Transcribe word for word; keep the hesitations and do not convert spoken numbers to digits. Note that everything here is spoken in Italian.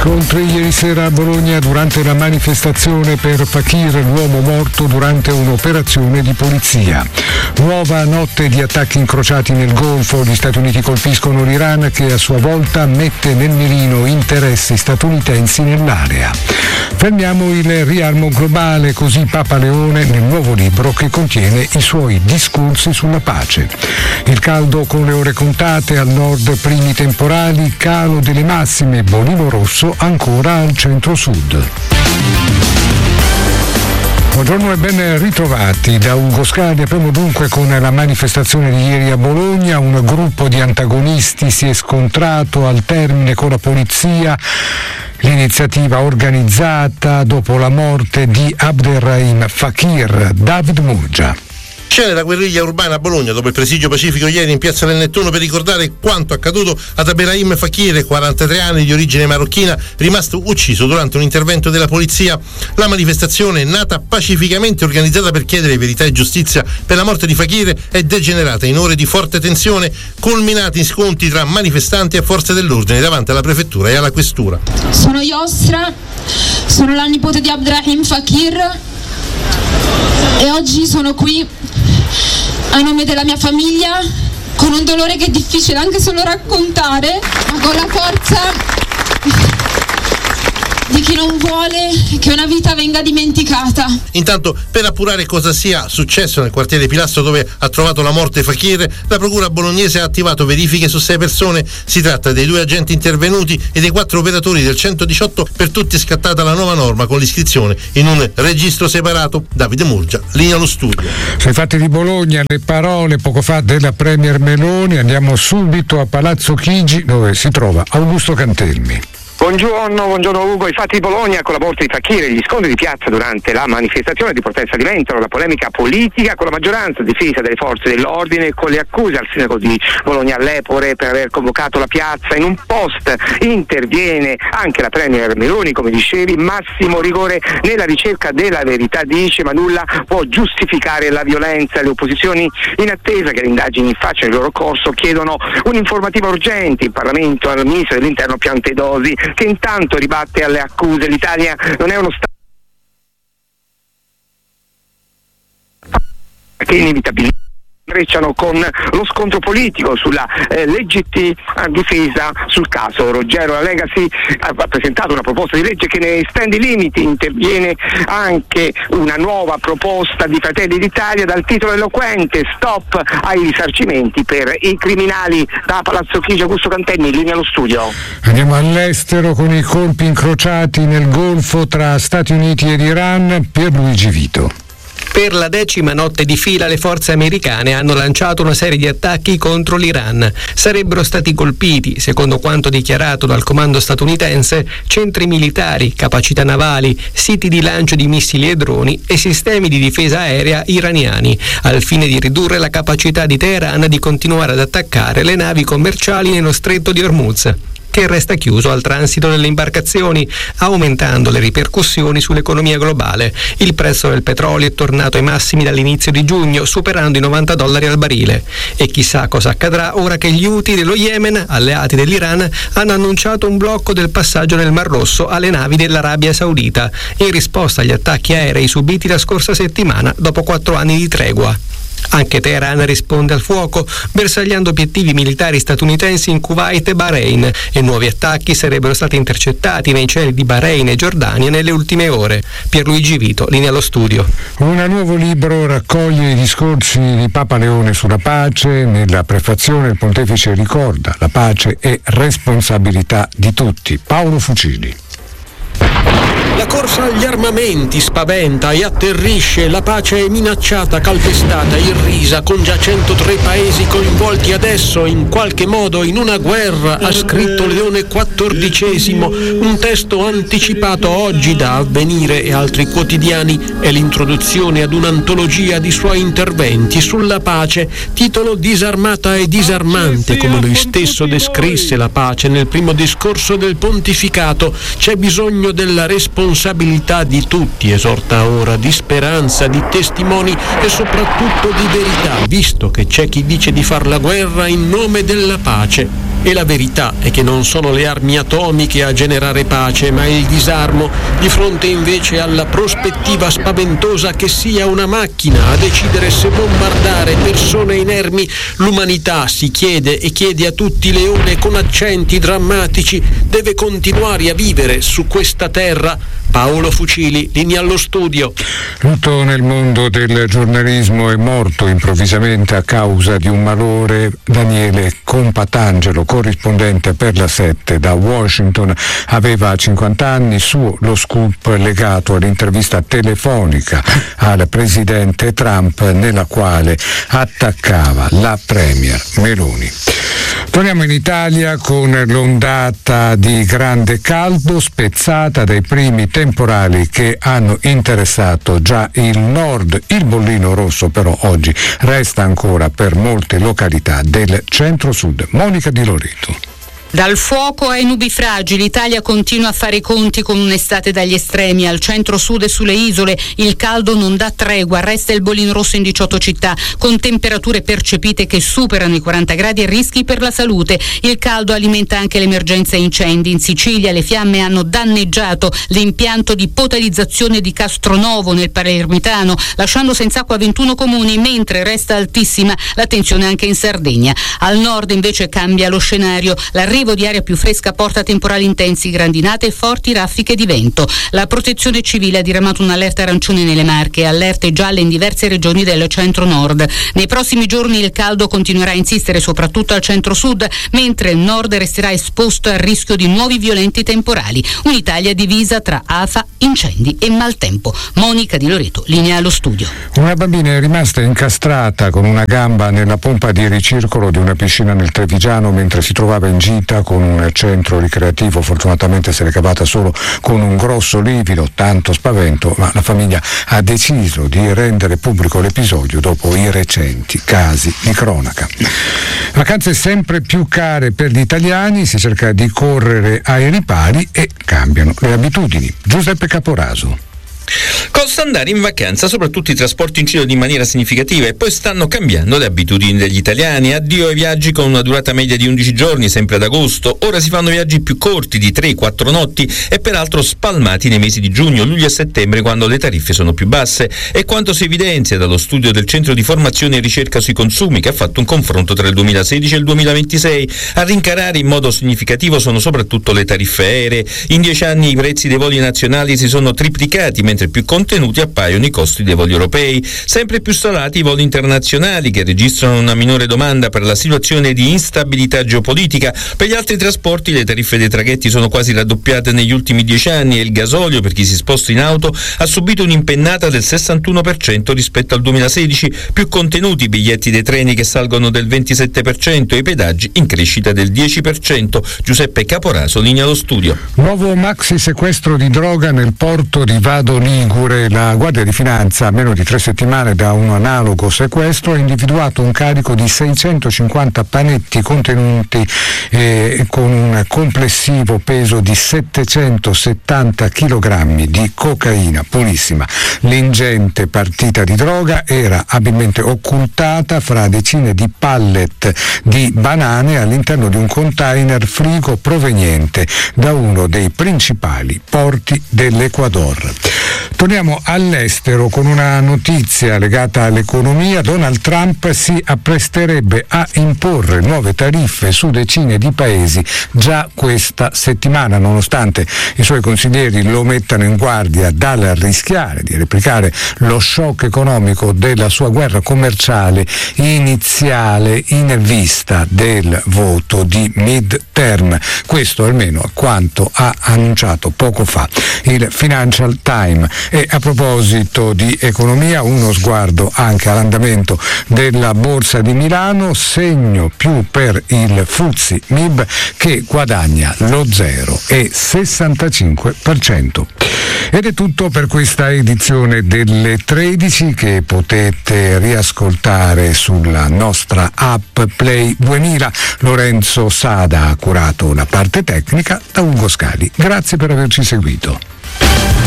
Scontri ieri sera a Bologna durante la manifestazione per Fakir, l'uomo morto durante un'operazione di polizia. Nuova notte di attacchi incrociati nel Golfo, gli Stati Uniti colpiscono l'Iran che a sua volta mette nel mirino interessi statunitensi nell'area. Fermiamo il riarmo globale, così Papa Leone nel nuovo libro che contiene i suoi discorsi sulla pace. Il caldo con le ore contate, al nord primi temporali, calo delle massime, bolino rosso ancora al centro-sud. Buongiorno e ben ritrovati da Ugo Scali. Apriamo dunque con la manifestazione di ieri a Bologna. Un gruppo di antagonisti si è scontrato al termine con la polizia. L'iniziativa organizzata dopo la morte di Abderrahim Fakir. David Murgia. Scene della guerriglia urbana a Bologna dopo il presidio pacifico ieri in piazza del Nettuno per ricordare quanto accaduto ad Abderrahim Fakir, quarantatré anni, di origine marocchina, rimasto ucciso durante un intervento della polizia. La manifestazione, nata pacificamente, organizzata per chiedere verità e giustizia per la morte di Fakir, è degenerata in ore di forte tensione, culminati in scontri tra manifestanti e forze dell'ordine davanti alla prefettura e alla questura. Sono Yosra, sono la nipote di Abderrahim Fakir e oggi sono qui a nome della mia famiglia, con un dolore che è difficile anche solo raccontare, ma con la forza di chi non vuole che una vita venga dimenticata. Intanto, per appurare cosa sia successo nel quartiere Pilastro dove ha trovato la morte Fakir, la procura bolognese ha attivato verifiche su sei persone. Si tratta dei due agenti intervenuti e dei quattro operatori del centodiciotto, per tutti è scattata la nuova norma con l'iscrizione in un registro separato. Davide Murgia, linea allo studio. Sui fatti di Bologna, le parole poco fa della Premier Meloni. Andiamo subito a Palazzo Chigi dove si trova Augusto Cantelmi. Buongiorno, buongiorno Ugo. I fatti di Bologna con la morte di Fakir e gli scontri di piazza durante la manifestazione di protesta alimentano la polemica politica con la maggioranza difesa delle forze dell'ordine e con le accuse al sindaco di Bologna Lepore per aver convocato la piazza. In un post interviene anche la Premier Meloni, come dicevi, massimo rigore nella ricerca della verità, dice, ma nulla può giustificare la violenza. Le opposizioni, in attesa che le indagini facciano il loro corso, chiedono un'informativa urgente in Parlamento al ministro dell'Interno Piantedosi, che intanto ribatte alle accuse. L'Italia non è uno Stato che inevitabilmente intrecciano con lo scontro politico sulla eh, legittima difesa sul caso Roggero. La Lega si ha presentato una proposta di legge che ne estende i limiti. Interviene anche una nuova proposta di Fratelli d'Italia dal titolo eloquente: stop ai risarcimenti per i criminali. Da Palazzo Chigi, Augusto Cantelmi, in linea allo studio. Andiamo all'estero con i colpi incrociati nel Golfo tra Stati Uniti ed Iran. Pierluigi Vito. Per la decima notte di fila le forze americane hanno lanciato una serie di attacchi contro l'Iran. Sarebbero stati colpiti, secondo quanto dichiarato dal comando statunitense, centri militari, capacità navali, siti di lancio di missili e droni e sistemi di difesa aerea iraniani, al fine di ridurre la capacità di Teheran di continuare ad attaccare le navi commerciali nello stretto di Hormuz, che resta chiuso al transito delle imbarcazioni, aumentando le ripercussioni sull'economia globale. Il prezzo del petrolio è tornato ai massimi dall'inizio di giugno, superando i novanta dollari al barile. E chissà cosa accadrà ora che gli Houthi dello Yemen, alleati dell'Iran, hanno annunciato un blocco del passaggio nel Mar Rosso alle navi dell'Arabia Saudita, in risposta agli attacchi aerei subiti la scorsa settimana dopo quattro anni di tregua. Anche Teheran risponde al fuoco, bersagliando obiettivi militari statunitensi in Kuwait e Bahrain, e nuovi attacchi sarebbero stati intercettati nei cieli di Bahrain e Giordania nelle ultime ore. Pierluigi Vito, linea allo studio. Un nuovo libro raccoglie i discorsi di Papa Leone sulla pace. Nella prefazione il pontefice ricorda: la pace è responsabilità di tutti. Paolo Fucili. La corsa agli armamenti spaventa e atterrisce, la pace è minacciata, calpestata, irrisa, con già centotré paesi coinvolti adesso in qualche modo in una guerra, ha scritto Leone quattordicesimo, un testo anticipato oggi da Avvenire e altri quotidiani. È l'introduzione ad un'antologia di suoi interventi sulla pace, titolo Disarmata e disarmante, come lui stesso descrisse la pace nel primo discorso del pontificato. C'è bisogno della responsabilità di tutti, esorta ora, di speranza, di testimoni e soprattutto di verità, visto che c'è chi dice di far la guerra in nome della pace. E la verità è che non sono le armi atomiche a generare pace, ma il disarmo, di fronte invece alla prospettiva spaventosa che sia una macchina a decidere se bombardare persone inermi. L'umanità si chiede e chiede a tutti leone con accenti drammatici: deve continuare a vivere su questa terra? Paolo Fucili, linea allo studio. Lutto nel mondo del giornalismo, è morto improvvisamente a causa di un malore Daniele Compatangelo, corrispondente per la sette da Washington. Aveva cinquanta anni, suo lo scoop legato all'intervista telefonica al presidente Trump nella quale attaccava la premier Meloni. Torniamo in Italia con l'ondata di grande caldo spezzata dai primi temporali che hanno interessato già il nord. Il bollino rosso però oggi resta ancora per molte località del centro-sud. Monica Di Loreto. Dal fuoco ai nubifragi, l'Italia continua a fare i conti con un'estate dagli estremi. Al centro-sud e sulle isole il caldo non dà tregua, resta il bollino rosso in diciotto città, con temperature percepite che superano i quaranta gradi e rischi per la salute. Il caldo alimenta anche l'emergenza incendi. In Sicilia le fiamme hanno danneggiato l'impianto di potalizzazione di Castronovo nel Palermitano, lasciando senza acqua ventuno comuni, mentre resta altissima la tensione anche in Sardegna. Al nord invece cambia lo scenario. L'arrivo di aria più fresca porta temporali intensi, grandinate e forti raffiche di vento. La Protezione Civile ha diramato un'allerta arancione nelle Marche e allerte gialle in diverse regioni del centro-nord. Nei prossimi giorni il caldo continuerà a insistere soprattutto al centro-sud, mentre il nord resterà esposto al rischio di nuovi violenti temporali. Un'Italia divisa tra afa, incendi e maltempo. Monica Di Loreto, linea allo studio. Una bambina è rimasta incastrata con una gamba nella pompa di ricircolo di una piscina nel Trevigiano mentre si trovava in gita con un centro ricreativo. Fortunatamente se l'è cavata solo con un grosso livido, tanto spavento, ma la famiglia ha deciso di rendere pubblico l'episodio dopo i recenti casi di cronaca. Vacanze sempre più care per gli italiani, si cerca di correre ai ripari e cambiano le abitudini. Giuseppe Caporaso. Costa andare in vacanza, soprattutto i trasporti incidono in maniera significativa e poi stanno cambiando le abitudini degli italiani. Addio ai viaggi con una durata media di undici giorni, sempre ad agosto. Ora si fanno viaggi più corti di tre quattro notti e peraltro spalmati nei mesi di giugno, luglio e settembre, quando le tariffe sono più basse. E quanto si evidenzia dallo studio del Centro di Formazione e Ricerca sui Consumi, che ha fatto un confronto tra il duemilasedici e il duemilaventisei. A rincarare in modo significativo sono soprattutto le tariffe aeree. In dieci anni i prezzi dei voli nazionali si sono triplicati, mentre più contenuti appaiono i costi dei voli europei. Sempre più salati i voli internazionali, che registrano una minore domanda per la situazione di instabilità geopolitica. Per gli altri trasporti le tariffe dei traghetti sono quasi raddoppiate negli ultimi dieci anni e il gasolio per chi si sposta in auto ha subito un'impennata del sessantuno per cento rispetto al duemilasedici, più contenuti i biglietti dei treni che salgono del ventisette per cento e i pedaggi in crescita del dieci per cento. Giuseppe Caporaso, linea allo studio. Nuovo maxi sequestro di droga nel porto di Vado Ligure. La Guardia di Finanza, a meno di tre settimane da un analogo sequestro, ha individuato un carico di seicentocinquanta panetti contenuti eh, con un complessivo peso di settecentosettanta chilogrammi di cocaina purissima. L'ingente partita di droga era abilmente occultata fra decine di pallet di banane all'interno di un container frigo proveniente da uno dei principali porti dell'Ecuador. Torniamo all'estero con una notizia legata all'economia. Donald Trump si appresterebbe a imporre nuove tariffe su decine di paesi già questa settimana, nonostante i suoi consiglieri lo mettano in guardia dal rischiare di replicare lo shock economico della sua guerra commerciale iniziale in vista del voto di mid-term. Questo almeno a quanto ha annunciato poco fa il Financial Times. E a proposito di economia, uno sguardo anche all'andamento della Borsa di Milano, segno più per il F T S E M I B che guadagna lo zero virgola sessantacinque per cento. Ed è tutto per questa edizione delle tredici, che potete riascoltare sulla nostra app Play duemila. Lorenzo Sada ha curato la parte tecnica, da Ugo Scali. Grazie per averci seguito.